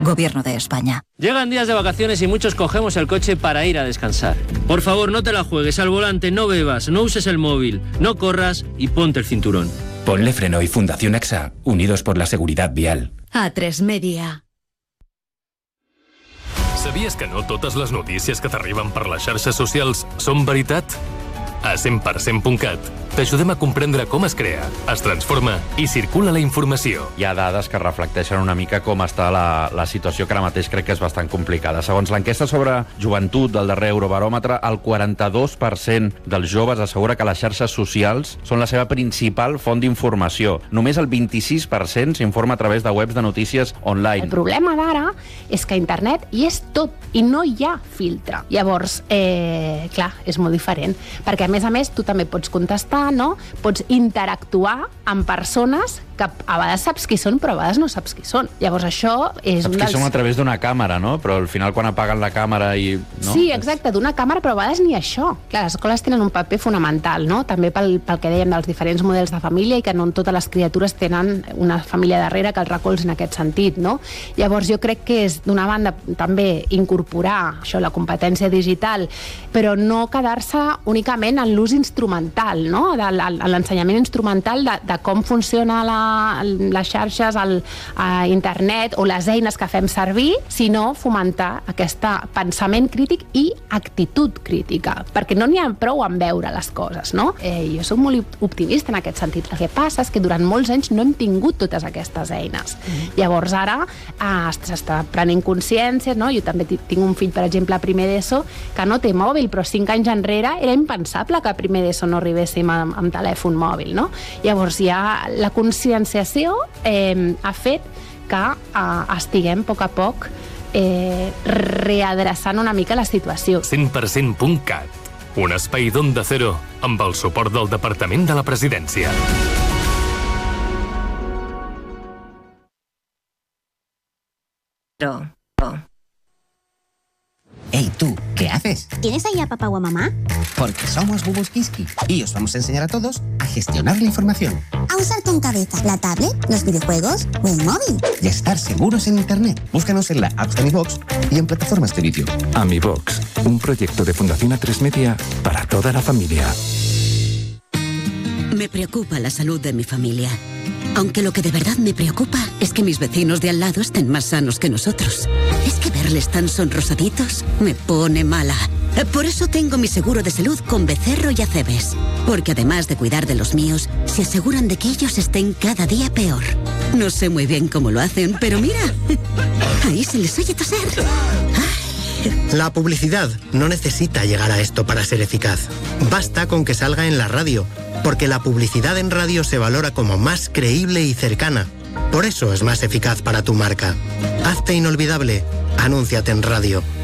Gobierno de España. Llegan días de vacaciones y muchos cogemos el coche para ir a descansar. Por favor, no te la juegues al volante, no bebas, no uses el móvil, no corras y ponte el cinturón. Ponle Freno y Fundación AXA, unidos por la seguridad vial. A3 Media. Sabies que no totes les notícies que t'arriben per les xarxes socials són veritat? A 100%.cat t'ajudem a comprendre com es crea, es transforma i circula la informació. Hi ha dades que reflecteixen una mica com està la situació, que ara mateix crec que és bastant complicada. Segons l'enquesta sobre joventut del darrer Eurobaròmetre, el 42% dels joves assegura que les xarxes socials són la seva principal font d'informació. Només el 26% s'informa a través de webs de notícies online. El problema d'ara és que internet hi és tot i no hi ha filtre. Llavors, clar, és molt diferent, perquè a més, tu també pots contestar, no? Pots interactuar amb persones que a vegades saps qui són, però a vegades no saps qui són. Llavors això és saps qui són a través d'una càmera, no? Però al final quan apaguen la càmera i... No? Sí, exacte, d'una càmera, però a vegades ni això. Clar, les escoles tenen un paper fonamental, no? També pel que dèiem dels diferents models de família i que no totes les criatures tenen una família darrere que els recolzi en aquest sentit, no? Llavors jo crec que és, d'una banda, també incorporar això, la competència digital, però no quedar-se únicament en l'ús instrumental, no? L'ensenyament instrumental de com funciona les xarxes, internet o les eines que fem servir, sinó fomentar aquest pensament crític i actitud crítica, perquè no n'hi ha prou en veure les coses, no? Jo soc molt optimista en aquest sentit. El que passa és que durant molts anys no hem tingut totes aquestes eines. Llavors ara s'està prenent consciència, no? Jo també tinc un fill, per exemple, a primer d'ESO, que no té mòbil, però 5 anys enrere era impensable que a primer d'ESO no arribéssim amb telèfon mòbil, no? Llavors ja la conscienciació ha fet que estiguem a poc readreçant una mica la situació. 100%.cat, un espai d'Onda Cero amb el suport del Departament de la Presidència. Hey, tú, ¿qué haces? ¿Tienes ahí a papá o a mamá? Porque somos Bubuskiski y os vamos a enseñar a todos a gestionar la información. A usar con cabeza la tablet, los videojuegos o el móvil. Y a estar seguros en Internet. Búscanos en la app de AmiBox y en plataformas de vídeo. AmiBox, un proyecto de Fundación A3 Media para toda la familia. Me preocupa la salud de mi familia. Aunque lo que de verdad me preocupa es que mis vecinos de al lado estén más sanos que nosotros. Es que verles tan sonrosaditos me pone mala. Por eso tengo mi seguro de salud con Becerro y Acebes. Porque además de cuidar de los míos, se aseguran de que ellos estén cada día peor. No sé muy bien cómo lo hacen, pero mira, ahí se les oye toser. La publicidad no necesita llegar a esto para ser eficaz. Basta con que salga en la radio, porque la publicidad en radio se valora como más creíble y cercana. Por eso es más eficaz para tu marca. Hazte inolvidable. Anúnciate en radio.